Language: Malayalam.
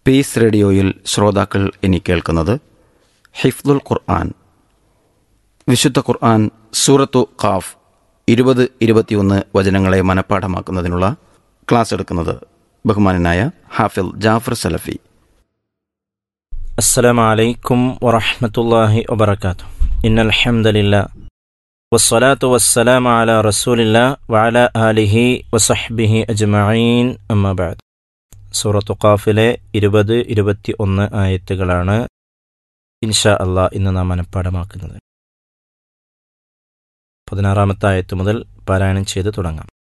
പീസ് റേഡിയോയിൽ ശ്രോതാക്കൾ ഇനി കേൾക്കുന്നത് ഹിഫ്ദുൽ ഖുർആൻ. വിശുദ്ധ ഖുർആൻ സൂറത്തു ഖാഫ് 20-21 വചനങ്ങളെ മനഃപ്പാഠമാക്കുന്നതിനുള്ള ക്ലാസ് എടുക്കുന്നത് ബഹുമാനനായ ഹാഫിൽ ജാഫർ സലഫി. അസ്സലാമു അലൈക്കും വറഹ്മത്തുള്ളാഹി വബറകാതുഹു. ഇന്നൽ ഹംദലില്ലാഹ് വസ്സലാത്തു വസ്സലാമു അലാ റസൂലില്ലാഹ് വഅലാ ആലിഹി വസഹ്ബിഹി അജ്മഈൻ. അമ്മാ ബഅദ്. സൂറത്തു ഖാഫിലെ 20-21 ആയത്തുകളാണ് ഇൻഷാ അല്ലാഹ് ഇന്ന് നാം മനഃപ്പാഠമാക്കുന്നത്. 16-ാമത്തെ ആയത്ത് മുതൽ പാരായണം ചെയ്ത് തുടങ്ങാം.